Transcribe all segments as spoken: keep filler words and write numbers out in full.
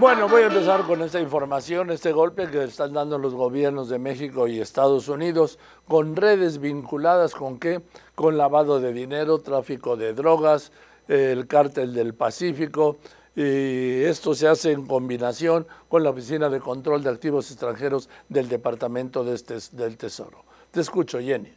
Bueno, voy a empezar con esta información, este golpe que están dando los gobiernos de México y Estados Unidos con redes vinculadas con qué, con lavado de dinero, tráfico de drogas, el cártel del Pacífico, y esto se hace en combinación con la Oficina de Control de Activos Extranjeros del Departamento de este, del Tesoro. Te escucho, Jenny.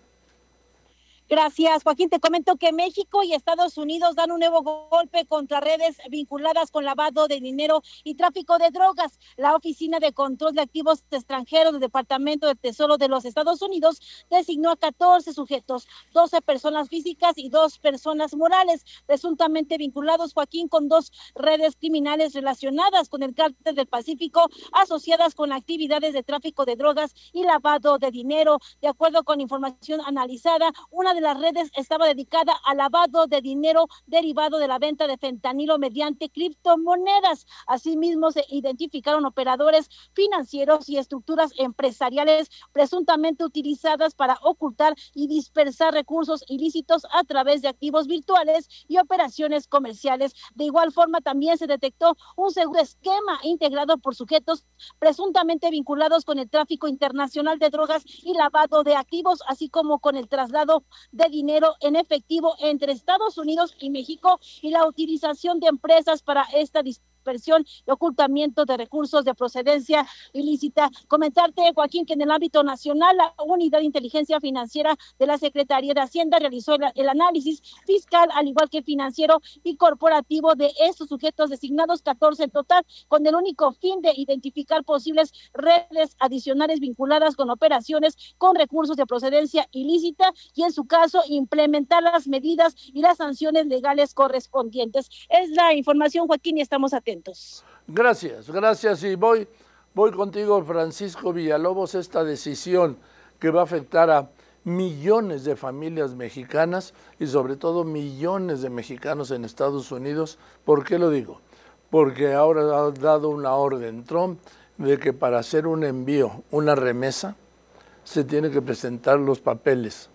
Gracias, Joaquín. Te comento que México y Estados Unidos dan un nuevo golpe contra redes vinculadas con lavado de dinero y tráfico de drogas. La Oficina de Control de Activos Extranjeros del Departamento del Tesoro de los Estados Unidos designó a catorce sujetos, doce personas físicas y dos personas morales, presuntamente vinculados, Joaquín, con dos redes criminales relacionadas con el cártel del Pacífico, asociadas con actividades de tráfico de drogas y lavado de dinero. De acuerdo con información analizada, una de las redes estaba dedicada al lavado de dinero derivado de la venta de fentanilo mediante criptomonedas. Asimismo, se identificaron operadores financieros y estructuras empresariales presuntamente utilizadas para ocultar y dispersar recursos ilícitos a través de activos virtuales y operaciones comerciales. De igual forma, también se detectó un segundo esquema integrado por sujetos presuntamente vinculados con el tráfico internacional de drogas y lavado de activos, así como con el traslado de dinero en efectivo entre Estados Unidos y México y la utilización de empresas para esta dispersión y ocultamiento de recursos de procedencia ilícita. Comentarte, Joaquín, que en el ámbito nacional la Unidad de Inteligencia Financiera de la Secretaría de Hacienda realizó el, el análisis fiscal, al igual que financiero y corporativo de estos sujetos designados, catorce en total, con el único fin de identificar posibles redes adicionales vinculadas con operaciones con recursos de procedencia ilícita y, en su caso, implementar las medidas y las sanciones legales correspondientes. Es la información, Joaquín, y estamos atentos. Gracias, gracias. Y voy, voy contigo, Francisco Villalobos, esta decisión que va a afectar a millones de familias mexicanas y sobre todo millones de mexicanos en Estados Unidos. ¿Por qué lo digo? Porque ahora ha dado una orden Trump de que para hacer un envío, una remesa, se tiene que presentar los papeles.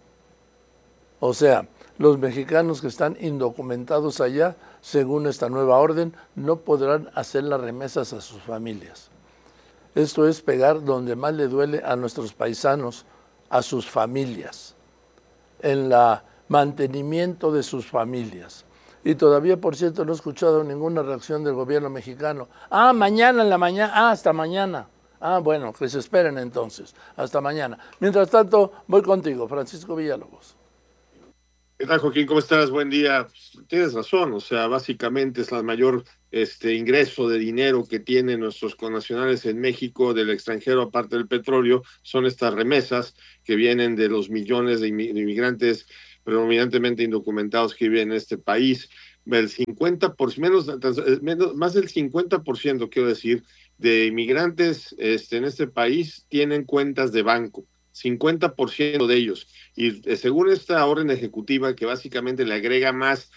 O sea, los mexicanos que están indocumentados allá, según esta nueva orden, no podrán hacer las remesas a sus familias. Esto es pegar donde más le duele a nuestros paisanos, a sus familias, en el mantenimiento de sus familias. Y todavía, por cierto, no he escuchado ninguna reacción del gobierno mexicano. Ah, mañana en la mañana, ah, hasta mañana. Ah, bueno, que se esperen entonces, hasta mañana. Mientras tanto, voy contigo, Francisco Villalobos. ¿Qué tal, Joaquín? ¿Cómo estás? Buen día. Tienes razón, o sea, básicamente es el mayor este, ingreso de dinero que tienen nuestros connacionales en México del extranjero, aparte del petróleo, son estas remesas que vienen de los millones de inmigrantes predominantemente indocumentados que viven en este país. El cincuenta por ciento, menos, menos, más del cincuenta por ciento, quiero decir, de inmigrantes este, en este país tienen cuentas de banco. cincuenta por ciento de ellos. Y eh, según esta orden ejecutiva que básicamente le agrega más,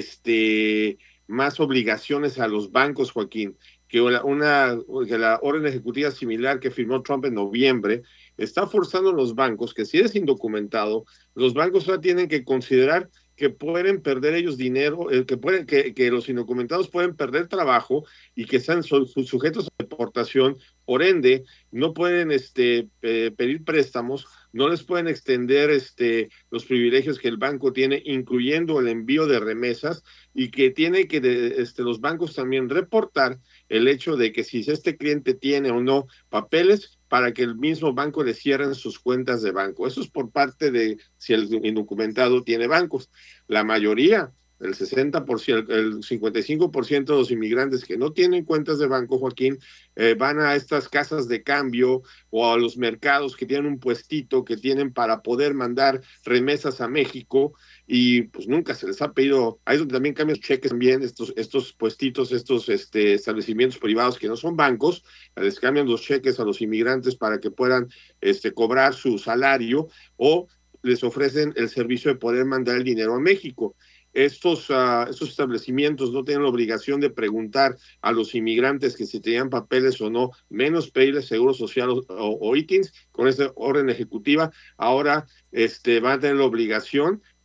este, más obligaciones a los bancos, Joaquín, que una, una que la orden ejecutiva similar que firmó Trump en noviembre está forzando a los bancos que si eres indocumentado, los bancos ahora tienen que considerar que pueden perder ellos dinero, eh, que, pueden, que, que los indocumentados pueden perder trabajo y que sean su, su, sujetos a deportación, por ende, no pueden este, eh, pedir préstamos, no les pueden extender este, los privilegios que el banco tiene, incluyendo el envío de remesas, y que tiene que de, este, los bancos también reportar el hecho de que si este cliente tiene o no papeles, para que el mismo banco le cierren sus cuentas de banco. Eso es por parte de si el indocumentado tiene bancos. La mayoría, el sesenta por ciento, el cincuenta y cinco por ciento de los inmigrantes que no tienen cuentas de banco, Joaquín, eh, van a estas casas de cambio o a los mercados que tienen un puestito que tienen para poder mandar remesas a México, y pues nunca se les ha pedido. Ahí es donde también cambian los cheques también, estos, estos puestitos, estos este, establecimientos privados que no son bancos, les cambian los cheques a los inmigrantes para que puedan este, cobrar su salario, o les ofrecen el servicio de poder mandar el dinero a México. Estos, uh, estos establecimientos no tienen la obligación de preguntar a los inmigrantes que si tenían papeles o no, menos pedirles seguro social o, o, o I T I N S. Con esta orden ejecutiva ahora este, van a tener la obligación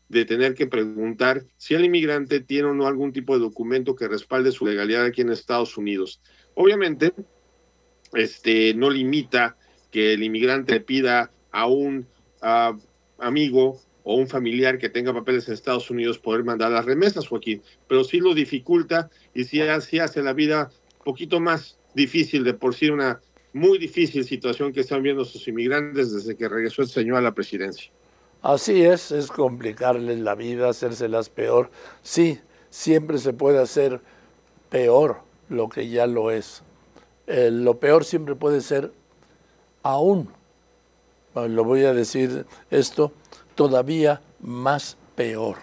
de tener que preguntar si el inmigrante tiene o no algún tipo de documento que respalde su legalidad aquí en Estados Unidos. Obviamente, este, no limita que el inmigrante le pida a un uh, amigo o un familiar que tenga papeles en Estados Unidos poder mandar las remesas, Joaquín, pero sí lo dificulta y sí, sí hace la vida un poquito más difícil, de por sí una muy difícil situación que están viendo sus inmigrantes desde que regresó el señor a la presidencia. Así es, es complicarles la vida, hacérselas peor. Sí, siempre se puede hacer peor lo que ya lo es. Eh, lo peor siempre puede ser aún, lo voy a decir esto, todavía más peor.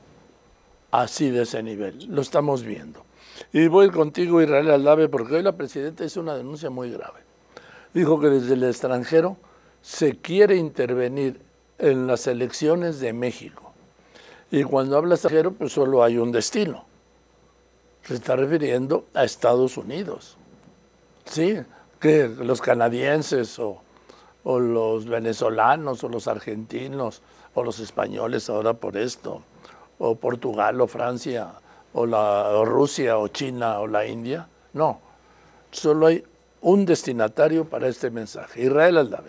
Así de ese nivel, lo estamos viendo. Y voy contigo, Israel Aldave, porque hoy la presidenta hizo una denuncia muy grave. Dijo que desde el extranjero se quiere intervenir en las elecciones de México. Y cuando habla extranjero, pues solo hay un destino. Se está refiriendo a Estados Unidos. Sí, que los canadienses o, o los venezolanos o los argentinos o los españoles ahora por esto, o Portugal o Francia o, la, o Rusia o China o la India. No, solo hay un destinatario para este mensaje, Israel Aldave.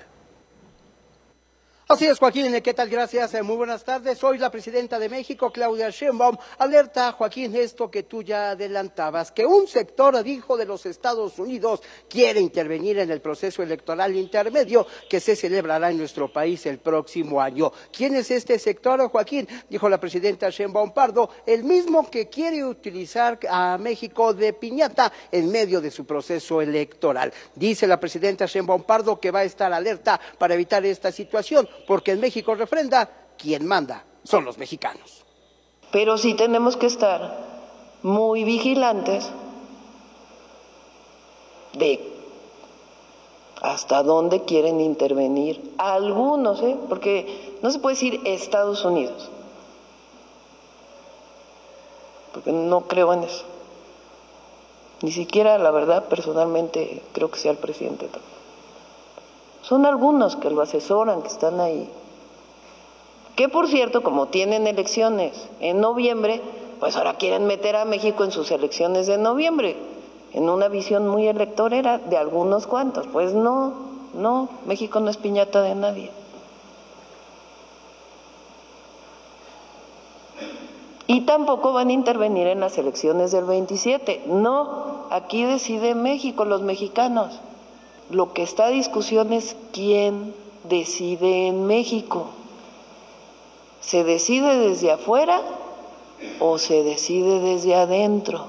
Así es, Joaquín, ¿qué tal? Gracias, muy buenas tardes. Hoy la presidenta de México, Claudia Sheinbaum, alerta, Joaquín, esto que tú ya adelantabas, que un sector, dijo, de los Estados Unidos quiere intervenir en el proceso electoral intermedio que se celebrará en nuestro país el próximo año. ¿Quién es este sector, Joaquín? Dijo la presidenta Sheinbaum Pardo, el mismo que quiere utilizar a México de piñata en medio de su proceso electoral. Dice la presidenta Sheinbaum Pardo que va a estar alerta para evitar esta situación, porque en México refrenda, quien manda son los mexicanos. Pero sí tenemos que estar muy vigilantes de hasta dónde quieren intervenir algunos, ¿eh? Porque no se puede decir Estados Unidos, porque no creo en eso. Ni siquiera, la verdad, personalmente creo que sea el presidente también. Son algunos que lo asesoran, que están ahí. Que, por cierto, como tienen elecciones en noviembre, pues ahora quieren meter a México en sus elecciones de noviembre, en una visión muy electorera de algunos cuantos. Pues no, no, México no es piñata de nadie. Y tampoco van a intervenir en las elecciones del veintisiete. No, aquí decide México, los mexicanos. Lo que está a discusión es quién decide en México. ¿Se decide desde afuera o se decide desde adentro?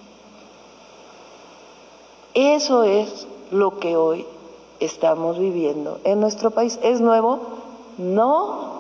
Eso es lo que hoy estamos viviendo en nuestro país. ¿Es nuevo? No.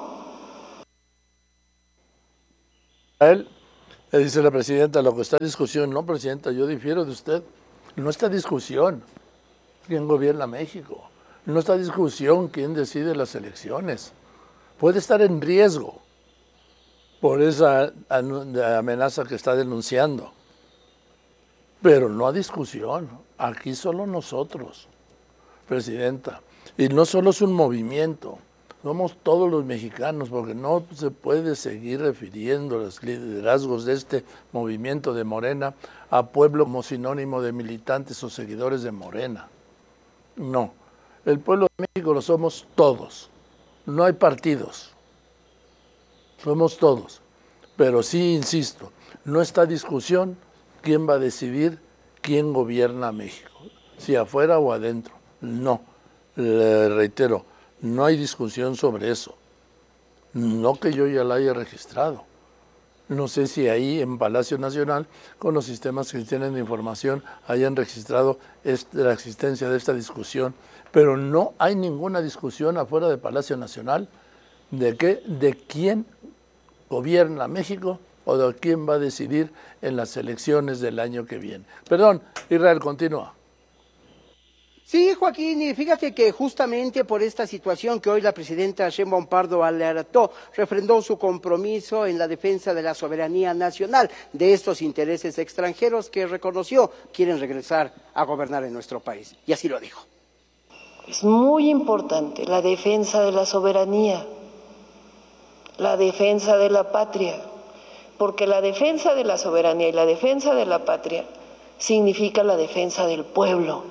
A él le dice la presidenta, lo que está en discusión, no, presidenta, yo difiero de usted, no está en discusión quién gobierna México, no está en discusión quién decide las elecciones, puede estar en riesgo por esa amenaza que está denunciando, pero no a discusión, aquí solo nosotros, presidenta, y no solo es un movimiento, somos todos los mexicanos, porque no se puede seguir refiriendo a los liderazgos de este movimiento de Morena a pueblo como sinónimo de militantes o seguidores de Morena. No, el pueblo de México lo somos todos, no hay partidos, somos todos, pero sí, insisto, no está discusión quién va a decidir quién gobierna México, si afuera o adentro, no, le reitero, no hay discusión sobre eso, no que yo ya la haya registrado. No sé si ahí en Palacio Nacional, con los sistemas que tienen de información, hayan registrado este, la existencia de esta discusión, pero no hay ninguna discusión afuera de Palacio Nacional de, qué, de quién gobierna México o de quién va a decidir en las elecciones del año que viene. Perdón, Israel, continúa. Sí, Joaquín, y fíjate que justamente por esta situación que hoy la presidenta Sheinbaum Pardo alertó, refrendó su compromiso en la defensa de la soberanía nacional, de estos intereses extranjeros que reconoció quieren regresar a gobernar en nuestro país. Y así lo dijo. Es muy importante la defensa de la soberanía. la defensa de la patria, porque la defensa de la soberanía y la defensa de la patria significa la defensa del pueblo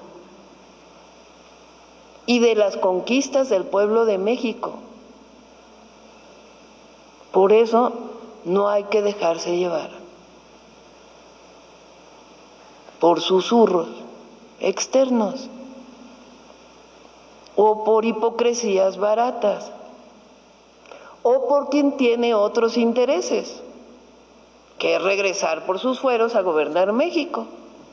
y de las conquistas del pueblo de México. Por eso no hay que dejarse llevar por susurros externos o por hipocresías baratas o por quien tiene otros intereses, que es regresar por sus fueros a gobernar México.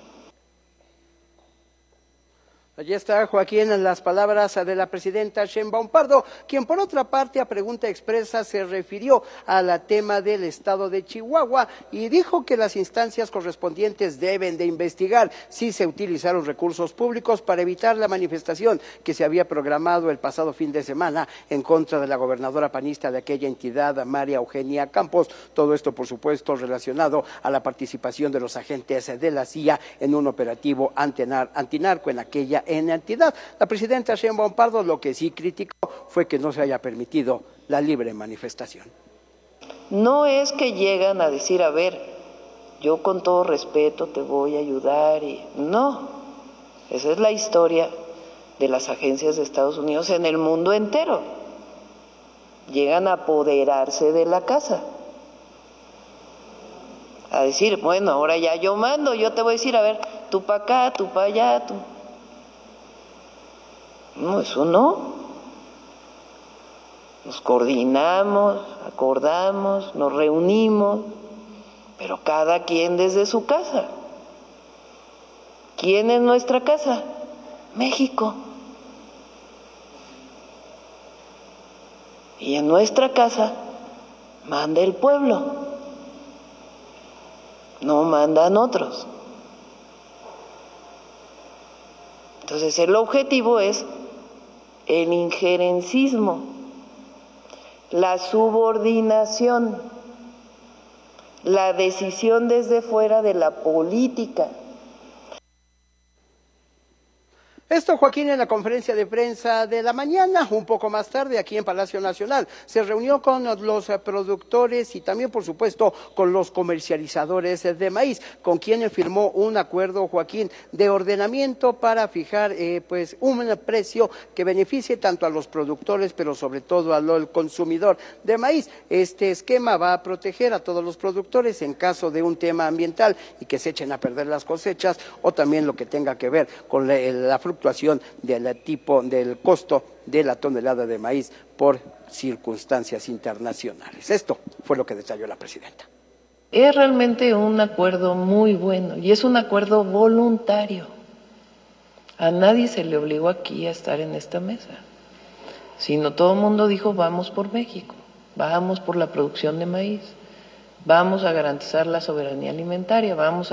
Allí está, Joaquín, en las palabras de la presidenta Sheinbaum Pardo, quien por otra parte a pregunta expresa se refirió al tema del estado de Chihuahua y dijo que las instancias correspondientes deben de investigar si se utilizaron recursos públicos para evitar la manifestación que se había programado el pasado fin de semana en contra de la gobernadora panista de aquella entidad, María Eugenia Campos. Todo esto, por supuesto, relacionado a la participación de los agentes de la C I A en un operativo antinarco en aquella en entidad. La presidenta Sheinbaum Pardo lo que sí criticó fue que no se haya permitido la libre manifestación. No es que llegan a decir, a ver, yo con todo respeto te voy a ayudar y no, esa es la historia de las agencias de Estados Unidos en el mundo entero. Llegan a apoderarse de la casa, a decir, bueno, ahora ya yo mando, yo te voy a decir, a ver, tú para acá, tú para allá, tú. No, eso no. Nos coordinamos, acordamos, nos reunimos, pero cada quien desde su casa. ¿Quién es nuestra casa? México. Y en nuestra casa manda el pueblo, no mandan otros. Entonces el objetivo es el injerencismo, la subordinación, la decisión desde fuera de la política. Esto, Joaquín, en la conferencia de prensa de la mañana, un poco más tarde, aquí en Palacio Nacional, se reunió con los productores y también, por supuesto, con los comercializadores de maíz, con quienes firmó un acuerdo, Joaquín, de ordenamiento para fijar eh, pues un precio que beneficie tanto a los productores, pero sobre todo al consumidor de maíz. Este esquema va a proteger a todos los productores en caso de un tema ambiental y que se echen a perder las cosechas, o también lo que tenga que ver con la, la fluctuación del tipo del costo de la tonelada de maíz por circunstancias internacionales. Esto fue lo que detalló la presidenta. Es realmente un acuerdo muy bueno y es un acuerdo voluntario. A nadie se le obligó aquí a estar en esta mesa, sino todo el mundo dijo vamos por México, vamos por la producción de maíz, vamos a garantizar la soberanía alimentaria, vamos a